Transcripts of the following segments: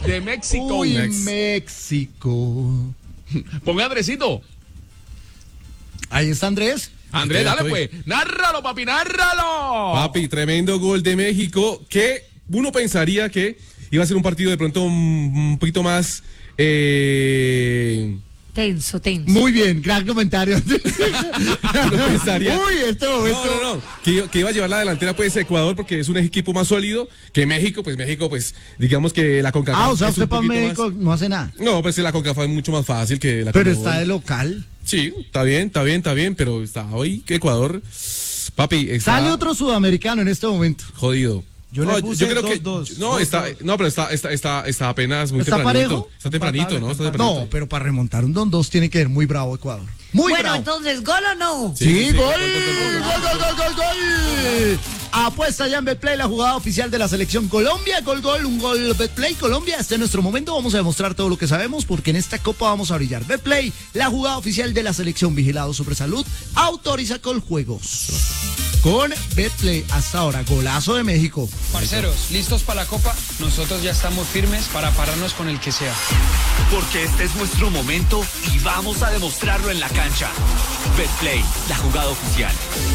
de México. Uy, México. Ponga Andresito. Ahí está Andrés. Andrés, dale pues. Nárralo, papi, nárralo. Papi, tremendo gol de México, que uno pensaría que iba a ser un partido de pronto un poquito más... Tenso. Muy bien, gran comentario. Uno pensaría... Uy, este momento. No. Que iba a llevar la delantera pues Ecuador porque es un equipo más sólido que México. Pues México, pues digamos que la CONCACAF. O sea, es un usted para poquito México más... no hace nada. No, pues la CONCACAF es mucho más fácil que la Pero CONMEBOL. está de local. Sí, está bien, pero está hoy que Ecuador, papi, está Sale otro sudamericano en este momento. jodido. Yo le puse creo que 2-2. no, pero está apenas muy ¿Está tempranito. parejo? Está tempranito, ¿no? Está tempranito. No, pero para remontar un 2-2 tiene que ir muy bravo Ecuador. Muy Bueno, bravo. entonces, ¿gol o no? Sí, sí, gol. gol. Apuesta ya en Betplay, la jugada oficial de la selección Colombia. Un gol Betplay Colombia. Este es nuestro momento. Vamos a demostrar todo lo que sabemos porque en esta copa vamos a brillar. Betplay, la jugada oficial de la selección. Vigilado sobre salud. Autoriza con juegos. Con Betplay hasta ahora. Golazo de México. Parceros, ¿listos para la Copa? Nosotros ya estamos firmes para pararnos con el que sea. Porque este es nuestro momento y vamos a demostrarlo en la cancha. Betplay, la jugada oficial.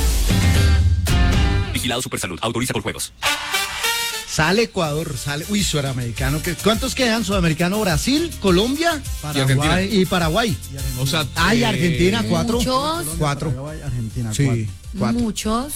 Vigilado Supersalud, autoriza con juegos. Sale Ecuador, sale. Uy, sudamericano. ¿Cuántos quedan? Sudamericano, Brasil, Colombia, Paraguay y Paraguay. O sea, Ay, Argentina, 4. Muchos. 4. Argentina, Sí, 4. Muchos.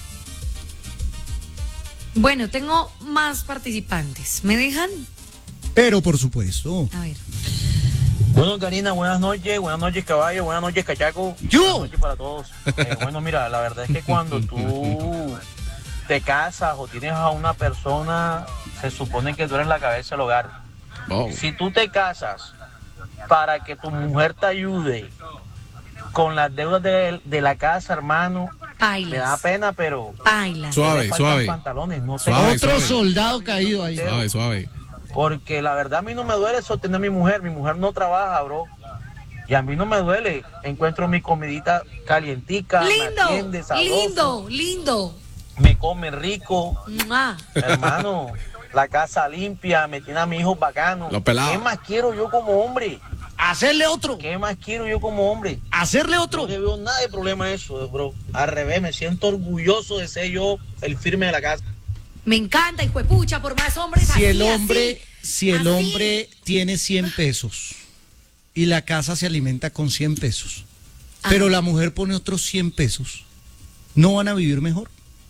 Bueno, tengo más participantes. ¿Me dejan? Pero por supuesto. A ver. Bueno, Karina, buenas noches caballo, buenas noches cachaco, buenas noches para todos. Bueno, mira, la verdad es que cuando tú te casas o tienes a una persona, se supone que tú eres la cabeza del hogar. Oh. Si tú te casas para que tu mujer te ayude con las deudas de la casa, hermano, me da pena, pero Bailas. Suave, le faltan suave. pantalones, no sé. Suave, Otro suave. soldado caído ahí. Suave. Porque la verdad a mí no me duele sostener a mi mujer no trabaja, bro. Y a mí no me duele, encuentro mi comidita calientica, me atiende, sabroso, Lindo. me come rico, ¡Mua! hermano, la casa limpia, me tiene a mi hijo bacano. Lo pelado. ¿Qué más quiero yo como hombre? Hacerle otro. ¿Qué más quiero yo como hombre? Hacerle otro. No le veo nada de problema a eso, bro. Al revés, me siento orgulloso de ser yo el firme de la casa. Me encanta, hijo de pucha, por más hombres. Si el así, hombre, así. si el Así. hombre tiene 100 pesos y la casa se alimenta con 100 pesos, pero la mujer pone otros 100 pesos, ¿no van a vivir mejor?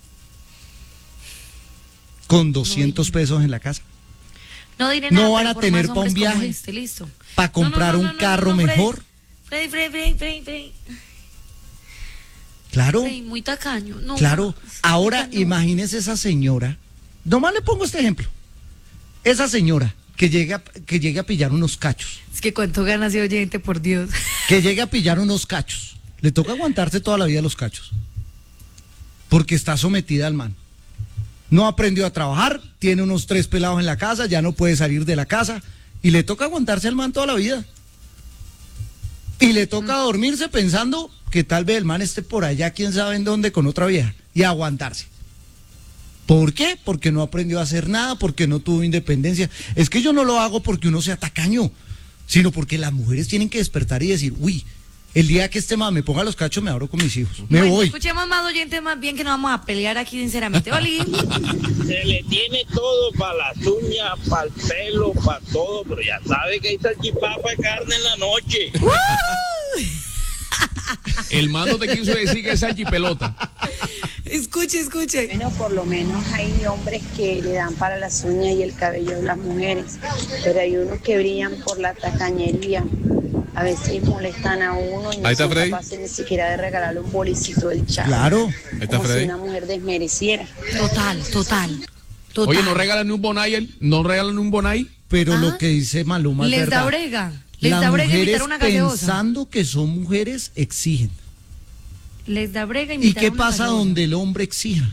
Con 200 pesos en la casa. No diré ¿No nada, van pero a por tener más pa' un hombres como viaje? este, listo. Para comprar un carro Freddy. mejor. Freddy. Claro, Freddy, muy tacaño. No, claro. Ahora no. imagínese esa señora. Nomás le pongo este ejemplo. Esa señora que llega a pillar unos cachos. Es que cuánto gana ese oyente, por Dios. Que llegue a pillar unos cachos. Le toca aguantarse toda la vida los cachos. Porque está sometida al man. No aprendió a trabajar, tiene unos 3 pelados en la casa, ya no puede salir de la casa. Y le toca aguantarse al man toda la vida. Y le toca dormirse pensando que tal vez el man esté por allá, quién sabe en dónde, con otra vieja. Y aguantarse. ¿Por qué? Porque no aprendió a hacer nada, porque no tuvo independencia. Es que yo no lo hago porque uno sea tacaño, sino porque las mujeres tienen que despertar y decir, uy, el día que este man me ponga los cachos me abro con mis hijos. Me Bueno, voy. Escuchemos más oyentes, más bien que no vamos a pelear aquí sinceramente. Oli. Se le tiene todo para las uñas, para el pelo, para todo, pero ya sabe que hay salchipapa de carne en la noche. El mando te quiso decir que es salchipelota. Escuche. Bueno, por lo menos hay hombres que le dan para las uñas y el cabello de las mujeres, pero hay unos que brillan por la tacañería. A veces molestan a uno y no Ahí está son Freddy. capaces ni siquiera de regalarle un bolicito del chavo. Claro. Ahí está Como si Freddy. una mujer desmereciera. Total. Oye, no regalan ni un bonai, no regalan un bonai. Pero Ah. lo que dice Maluma es Les verdad. da brega. Les Las da brega mujeres invitar una gaseosa. pensando que son mujeres exigen. Les da brega ¿Y invitar qué una pasa gaseosa. donde el hombre exija?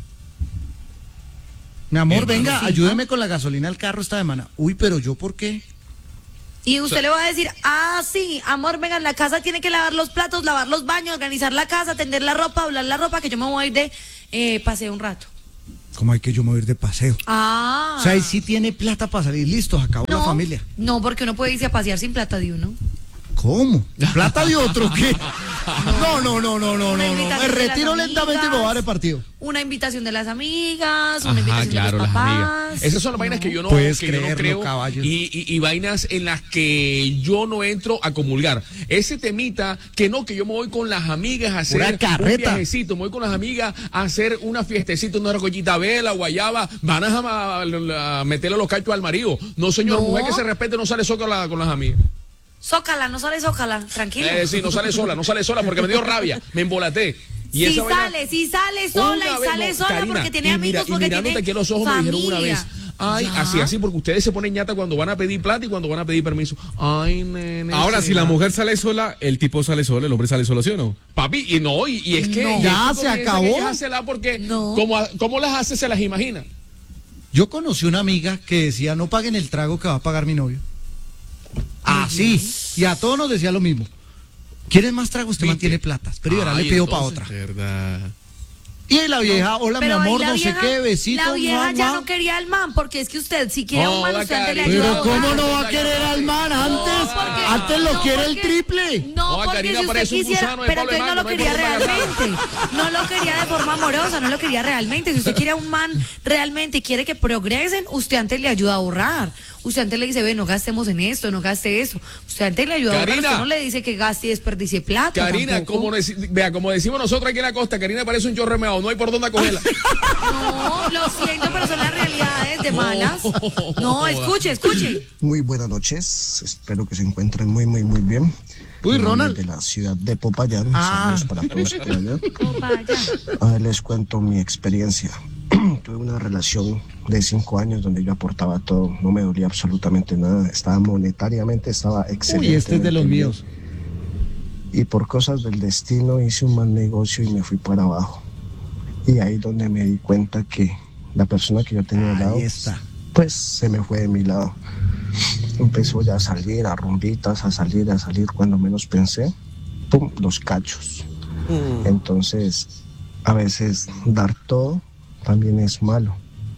Mi amor, Hermano, venga, sí, ayúdeme ¿no? con la gasolina al carro esta semana. Uy, pero yo, ¿por qué? Y usted le va a decir, sí, amor, venga, en la casa tiene que lavar los platos, lavar los baños, organizar la casa, tender la ropa, doblar la ropa, que yo me voy a ir de paseo un rato. ¿Cómo hay que yo me voy a ir de paseo? Ah. O sea, ahí sí tiene plata para salir, listo, acabó la familia. No, porque uno puede irse a pasear sin plata de uno. ¿Cómo? ¿Plata de otro qué? No. Una invitación Me de las retiro lentamente y me voy a dar el partido. Una invitación de las amigas, una Ajá, invitación claro, de los las papás. amigas. Esas son las vainas que yo no, Puedes que yo no creerlo, creo caballo. y vainas en las que yo no entro a comulgar. Ese temita que no, que yo me voy con las amigas a hacer Una carreta. un viajecito, me voy con las amigas a hacer una fiestecita, una recollita vela, guayaba, van a meterle los cachos al marido. No, señor, No. mujer que se respete no sale sola con las amigas. Zócala, no sale zócala, tranquilo. Sí, no sale sola porque me dio rabia, me embolaté. Y Si esa vaina- sale sola Una y vez, sale no, sola Karina, porque tiene y amigos, mira, porque y mirándote tiene aquí a los ojos familia. me dijeron una vez, ay, Ya. así, porque ustedes se ponen ñata cuando van a pedir plata y cuando van a pedir permiso. Ay, nene. Ahora, si la será. mujer sale sola, el tipo sale solo, el hombre sale solo, ¿sí o no? Papi, y es que... No. y Ya esto se comienza acabó. que ellas hacen porque No. como las hace, se las imagina. Yo conocí una amiga que decía, no paguen el trago que va a pagar mi novio. Así. Y a todos nos decía lo mismo. ¿Quieren más trago? Usted mantiene platas. Pero ahora le Ay, pido para entonces, otra. Verdad. Y la vieja, hola mi Pero ahí amor, la no vieja- sé qué, besito. La vieja ya mamá. no quería al man, porque es que usted, si quiere a un man, Hola, usted antes le Karina. ayuda a Pero ¿cómo ahorrar. no va a querer al man antes? porque- Antes lo no, quiere el porque- triple. No, No, porque Karina si usted parece un quisiera, gusano de pero Pablo entonces no Emano, lo no hay quería por dónde realmente. No lo quería de forma amorosa, no lo quería realmente. Si usted quiere a un man realmente y quiere que progresen, usted antes le ayuda a ahorrar. Usted antes le dice, ve, no gastemos en esto, no gaste eso. Usted antes le ayuda a ahorrar, Karina. usted no le dice que gaste y desperdicie plata. Karina, tampoco. como decimos nosotros aquí en la costa, Karina parece un chorro meado, no hay por dónde cogerla. No, lo siento, pero son las realidades de malas. No, escuche. Muy buenas noches, espero que se encuentren muy bien. Uy, Ronald. De la ciudad de Popayán, Ah. saludos para todos por allá. Vaya. A ver, les cuento mi experiencia. Tuve una relación de 5 años donde yo aportaba todo, no me dolía absolutamente nada, estaba monetariamente, estaba excelente. Uy, este es de los míos. Y por cosas del destino hice un mal negocio y me fui para abajo. Y ahí donde me di cuenta que la persona que yo tenía al lado, Ahí está. pues se me fue de mi lado. Empezó ya a salir, a rumbitas, a salir, cuando menos pensé, ¡pum!, los cachos. Entonces, a veces dar todo también es malo.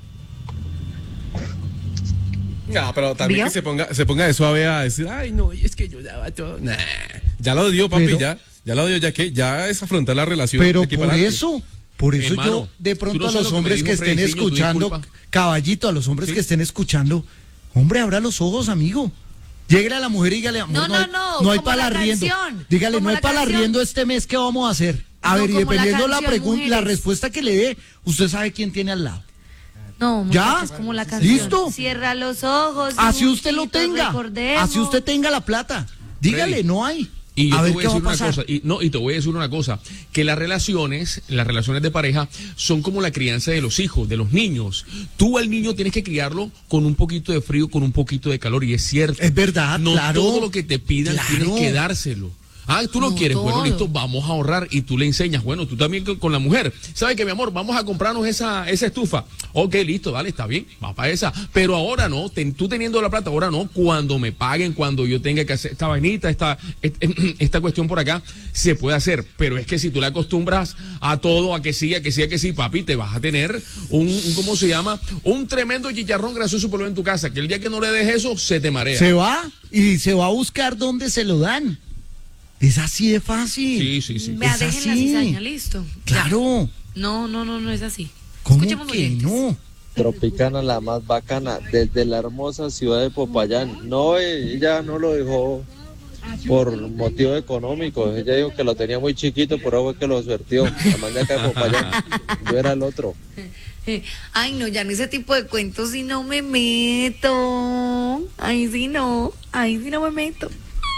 No, pero también ¿Vio? que se ponga de suave a decir, ay, no, y es que yo daba todo. Nah, ya lo dio, papi, Pero- ya lo dio, ya es afrontar la relación. Pero de aquí por para adelante. eso Hermano, yo de tú pronto no a sabes los lo que me hombres dijo que estén Frediciño, tu escuchando, disculpa. caballito, a los hombres que estén escuchando, hombre, abra los ojos, amigo. Lléguele a la mujer y dígale, amor, No, hay, no, no hay como para la la riendo. canción, Dígale, como no hay la para la canción. riendo este mes, ¿qué vamos a hacer? A No, ver, y como la dependiendo la canción, pregunta, la mujeres. respuesta que le dé, usted sabe quién tiene al lado. No, ¿Ya? muchachos, como la canción. ¿Listo? Cierra los ojos. Así usted lo juntitos, tenga, recordemos. así usted tenga la plata. Dígale, Freddy. no hay. Y yo a te ver voy qué a va a decir una pasar. cosa, y te voy a decir una cosa, que las relaciones de pareja son como la crianza de los hijos, de los niños. Tú al niño tienes que criarlo con un poquito de frío, con un poquito de calor, y es cierto. Es verdad, no claro. todo lo que te pidan Claro. tienes que dárselo. Ah, tú lo No quieres, bueno, todo. listo, vamos a ahorrar y tú le enseñas, bueno, tú también con la mujer, ¿sabes qué, mi amor? Vamos a comprarnos esa estufa. Ok, listo, dale, está bien, va para esa. Pero ahora no, tú teniendo la plata, ahora no, cuando me paguen, cuando yo tenga que hacer esta vainita, esta cuestión por acá, se puede hacer. Pero es que si tú le acostumbras a todo, a que sí, papi, te vas a tener ¿cómo se llama? Un tremendo chicharrón grasoso por lo en tu casa, que el día que no le des eso, se te marea. Se va y se va a buscar dónde se lo dan. Es así de fácil. Sí. Vea, Es dejen la así. cizaña, listo. Ya. Claro. No es así. ¿Cómo Escuchemos que oyentes. no? Tropicana, la más bacana, desde la hermosa ciudad de Popayán. No, ella no lo dejó por motivos económicos. Ella dijo que lo tenía muy chiquito, por eso fue que lo suertió. La mandé acá de Popayán. Yo era el otro. Ay, no, ya en ese tipo de cuentos sí no me meto. Ahí sí no me meto.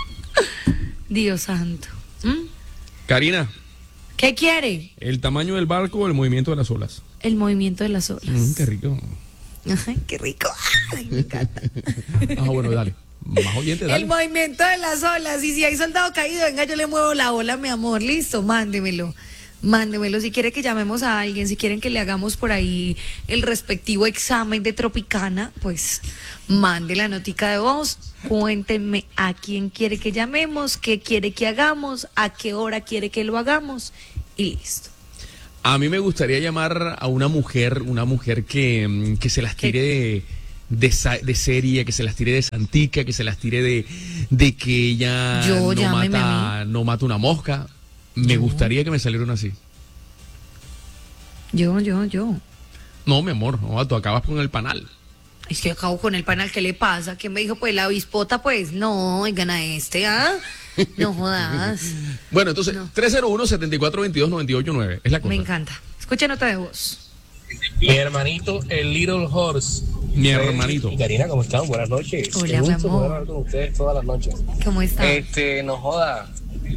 Dios santo. ¿Mm? Karina, ¿Qué quiere? ¿el tamaño del barco o el movimiento de las olas? El movimiento de las olas. Qué rico. Ay, qué rico. Ay, me encanta. Bueno, dale. Más oyente, dale. El movimiento de las olas. Y si hay soldado caído, venga, yo le muevo la ola, mi amor. Listo, mándemelo. Si quiere que llamemos a alguien, si quieren que le hagamos por ahí el respectivo examen de Tropicana, pues mande la notica de voz, cuéntenme a quién quiere que llamemos, qué quiere que hagamos, a qué hora quiere que lo hagamos y listo. A mí me gustaría llamar a una mujer que se las tire de serie, que se las tire de santica, que se las tire de que ella no mata una mosca. Me gustaría que me saliera una así. Yo. No, mi amor, no, tú acabas con el panal. Es que acabo con el panal, ¿qué le pasa? ¿Quién me dijo? Pues la avispota, pues. No, oigan a ¿ah? No jodas. Bueno, entonces, 301-7422-989 es la cosa. Me encanta. Escucha nota de voz. Mi hermanito, el Little Horse. Mi hermanito. Karina, ¿cómo están? Buenas noches. Hola, mi amor. Poder hablar con ustedes todas las noches. ¿Cómo están? No joda.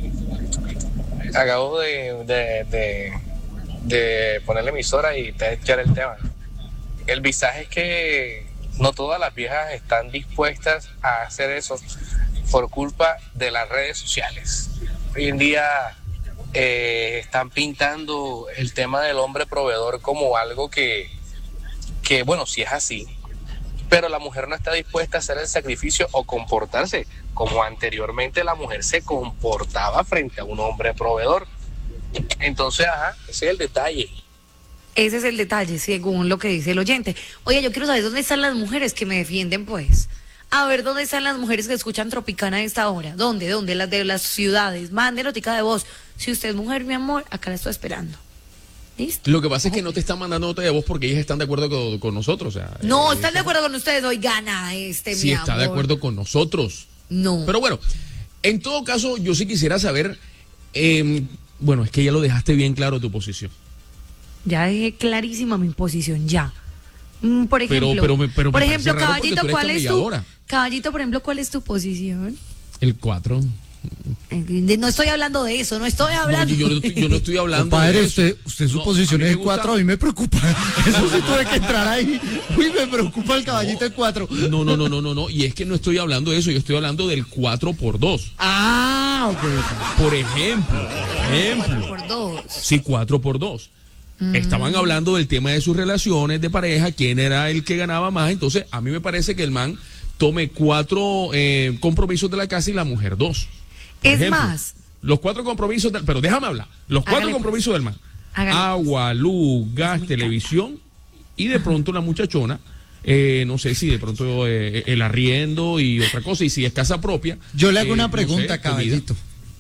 Acabo de poner la emisora y te echar el tema. El visaje es que no todas las viejas están dispuestas a hacer eso por culpa de las redes sociales. Hoy en día están pintando el tema del hombre proveedor como algo que bueno, sí es así, pero la mujer no está dispuesta a hacer el sacrificio o comportarse como anteriormente la mujer se comportaba frente a un hombre proveedor. Entonces, ese es el detalle. Ese es el detalle, según lo que dice el oyente. Oye, yo quiero saber dónde están las mujeres que me defienden, pues. A ver, ¿dónde están las mujeres que escuchan Tropicana a esta hora? ¿Dónde? Las de las ciudades. Mande notica de voz. Si usted es mujer, mi amor, acá la estoy esperando. ¿Listo? Lo que pasa es que no te están mandando nota de voz porque ellas están de acuerdo con nosotros. O sea, no, están de acuerdo con ustedes. Hoy gana mi amor. Sí, está de acuerdo con nosotros. No. Pero bueno, en todo caso, yo sí quisiera saber... bueno, es que ya lo dejaste bien claro tu posición. Ya dejé clarísima mi posición, ya. Por ejemplo, pero por ejemplo, Caballito, ¿cuál es tu? Caballito, por ejemplo, ¿cuál es tu posición? El 4. No estoy hablando de eso, no estoy hablando. No, yo no estoy hablando Padre, de eso. usted su posición es el 4, a mí me preocupa. Eso sí tuve que entrar ahí. Uy, me preocupa el Caballito el 4. No. Y es que no estoy hablando de eso, yo estoy hablando del 4x2. Ah, ok. Por ejemplo. 4x2. Sí, 4x2. Estaban hablando del tema de sus relaciones de pareja, quién era el que ganaba más. Entonces, a mí me parece que el man tome 4 compromisos de la casa y la mujer 2. Es ejemplo, más. Los 4 compromisos, pero déjame hablar. Los 4 compromisos del man. Agua, luz, gas, televisión y de pronto la muchachona. No sé si de pronto el arriendo y otra cosa. Y si es casa propia. Yo le hago una pregunta, Caballito.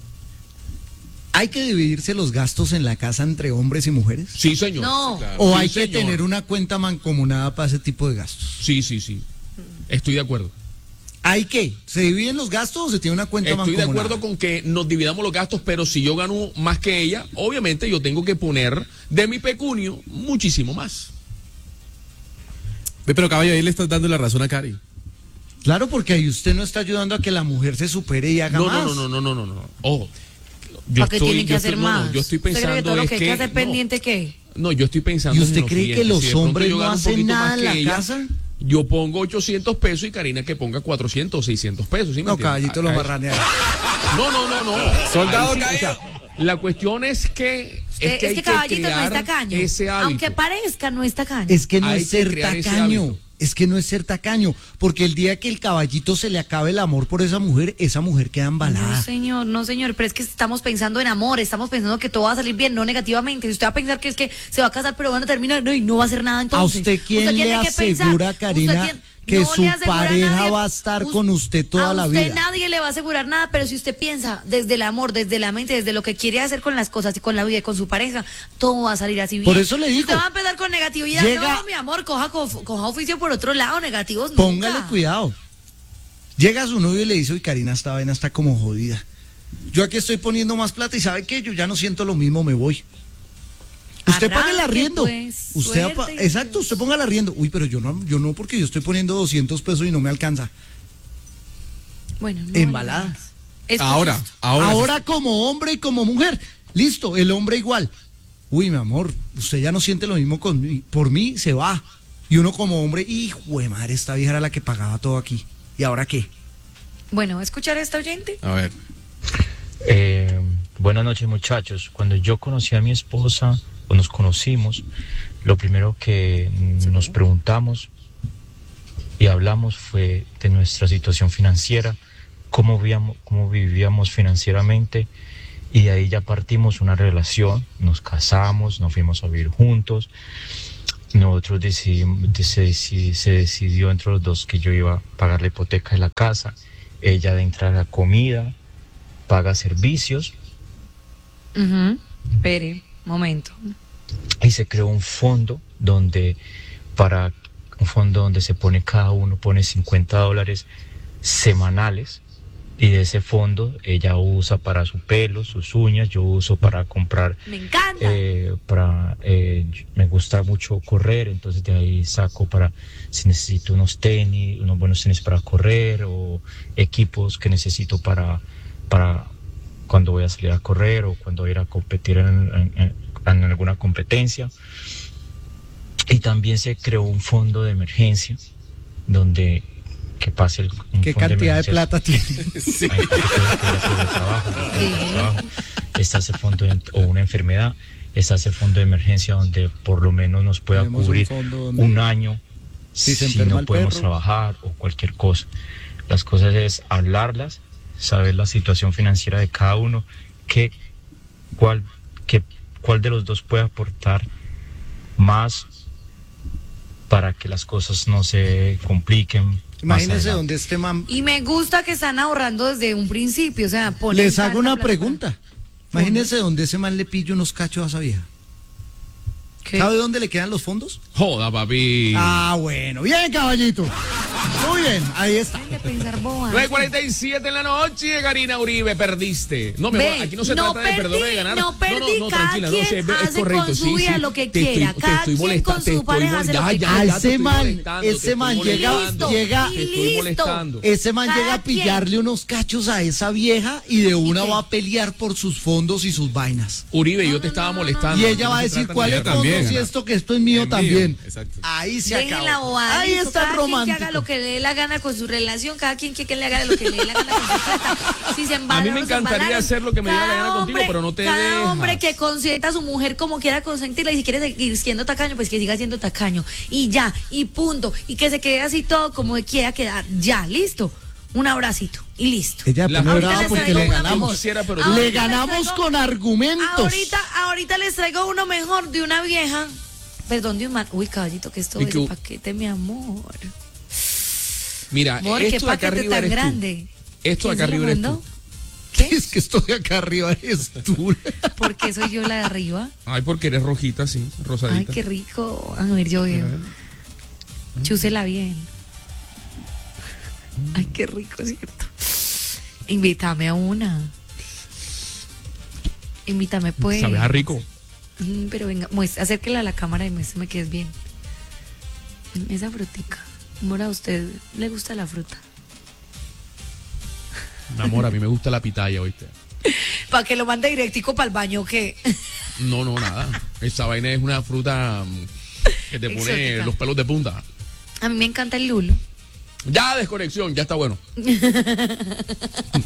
¿Hay que dividirse los gastos en la casa entre hombres y mujeres? Sí, señor. No. Claro. ¿O sí, hay señor. que tener una cuenta mancomunada para ese tipo de gastos? Sí. Estoy de acuerdo. ¿Hay que? ¿Se dividen los gastos o se tiene una cuenta mancomunada? Estoy de acuerdo con que nos dividamos los gastos, pero si yo gano más que ella, obviamente yo tengo que poner de mi pecunio muchísimo más. Pero caballo, ahí le estás dando la razón a Cari. Claro, porque ahí usted no está ayudando a que la mujer se supere y haga más. No. Ojo. ¿Para qué tienen que hacer más? Yo estoy pensando todo lo que hay que hacer no, pendiente, ¿qué? No, yo estoy pensando. ¿Y usted cree que los hombres no hacen nada en la ella, casa? Yo pongo 800 pesos y Karina que ponga 400 o 600 pesos. ¿Sí me no, entiendes? Caballito lo marranea. No. Soldado sí, o sea, la cuestión es que es que Caballito no es tacaño. Ese hábito. Aunque parezca, no es tacaño. Es que no Hay es que ser crear ese tacaño. hábito. Es que no es ser tacaño, porque el día que el Caballito se le acabe el amor por esa mujer queda embalada. No señor, pero es que estamos pensando en amor, estamos pensando que todo va a salir bien, no negativamente. Si usted va a pensar que es que se va a casar pero van a terminar y no va a hacer nada entonces. ¿A usted quién le asegura, Karina, que su pareja va a estar con usted toda la vida? A usted nadie le va a asegurar nada, pero si usted piensa desde el amor, desde la mente, desde lo que quiere hacer con las cosas y con la vida y con su pareja, todo va a salir así bien. Por eso le digo. Usted va a empezar con negatividad. No, mi amor, coja oficio por otro lado, negativos nunca. Póngale cuidado. Llega su novio y le dice, uy, Karina, esta vaina está como jodida. Yo aquí estoy poniendo más plata y ¿sabe qué? Yo ya no siento lo mismo, me voy. Usted paga el arriendo. Pues, exacto, usted ponga el arriendo. Uy, pero yo no, porque yo estoy poniendo 200 pesos y no me alcanza. Bueno, no embalada. Ahora como hombre y como mujer. Listo, el hombre igual. Uy, mi amor, usted ya no siente lo mismo por mí, se va. Y uno como hombre, hijo de madre, esta vieja era la que pagaba todo aquí. ¿Y ahora qué? Bueno, ¿escuchar a esta oyente? A ver. Buenas noches, muchachos. Cuando yo conocí a mi esposa, o nos conocimos, lo primero que nos preguntamos y hablamos fue de nuestra situación financiera, cómo vivíamos financieramente Y de ahí ya partimos una relación, nos casamos, nos fuimos a vivir juntos. Nosotros se decidió entre los dos que yo iba a pagar la hipoteca de la casa, ella de entrar a comida, paga servicios. Espere, momento. Y se creó un fondo donde se pone, cada uno pone $50 semanales, y de ese fondo ella usa para su pelo, sus uñas, yo uso para comprar. Me encanta. Me gusta mucho correr, entonces de ahí saco para si necesito unos buenos tenis para correr, o equipos que necesito para cuando voy a salir a correr o cuando voy a ir a competir en alguna competencia. Y también se creó un fondo de emergencia donde que pase ¿Qué cantidad de plata tiene? Sí. Está ese fondo o una enfermedad, está ese fondo de emergencia donde por lo menos nos pueda cubrir un año si no podemos trabajar o cualquier cosa. Las cosas es hablarlas, saber la situación financiera de cada uno, cuál de los dos puede aportar más para que las cosas no se compliquen. Imagínese donde este man. Y me gusta que están ahorrando desde un principio, o sea, les hago una pregunta. Imagínese donde ese man le pilla unos cachos a esa vieja. ¿Qué? ¿Sabe dónde le quedan los fondos? Joda, papi. Ah, bueno. Bien, caballito. Muy bien, ahí está. 9:47 en la noche, Karina Uribe, perdiste. No, mi amor, aquí no se trata de perder o de ganar. No perdí, no, cada tranquila, quien es hace correcto. con su vida lo que quiera. Cada quien con su pareja hace lo que quiera. Ese man llega a pillarle unos cachos a esa vieja y de una va a pelear por sus fondos y sus vainas. Uribe, yo te estaba molestando. Y ella va a decir cuál es fondos y esto que esto es mío también. Exacto. Ahí se Dejen la acabó. bobada, Ahí listo. está el Cada quien que romántico. haga lo que le dé la gana con su relación, cada quien que le haga lo que le dé la gana con su plata. Si se A mí me encantaría hacer lo que me diera la gana contigo, pero no te dejas. Cada hombre que consienta a su mujer como quiera consentirla, y si quiere seguir siendo tacaño, pues que siga siendo tacaño. Y ya, y punto. Y que se quede así todo como quiera quedar. Ya, listo. Un abracito y listo. Ella pone brava porque le ganamos. Le ganamos con argumentos. Ahorita les traigo uno mejor de una vieja. Perdón, de un man. Uy, caballito, que esto es de paquete, mi amor. Mira, Amor, esto qué de acá paquete arriba tan eres grande. tú. Esto de acá arriba eres tú. ¿Qué? Es que esto de acá arriba eres tú. ¿Por qué soy yo la de arriba? Ay, porque eres rojita, sí, rosadita. Ay, qué rico. A ver, yo veo. Chúsela bien. Ay, qué rico, ¿cierto? Invítame a una. Invítame, pues. Sabe a rico. Pero venga, acérquela a la cámara y muéstrame que es bien. Esa frutica. Amor, ¿a usted le gusta la fruta? Mi amor, a mí me gusta la pitaya, ¿oíste? ¿Para que lo mande directico para el baño o qué? No, nada. Esa vaina es una fruta que te pone Exótica. los pelos de punta. A mí me encanta el lulo. Ya, desconexión, ya está bueno.